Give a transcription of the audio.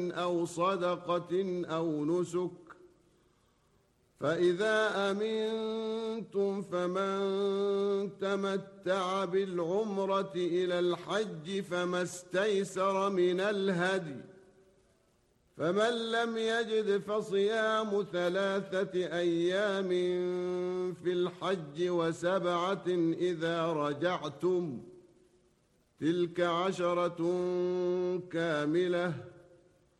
أو صدقة أو نسك، فإذا أمنتم فمن تمتع بالعمرة إلى الحج فما استيسر من الهدي، فمن لم يجد فصيام 3 أيام في الحج و7 إذا رجعتم، تلك 10 كاملة،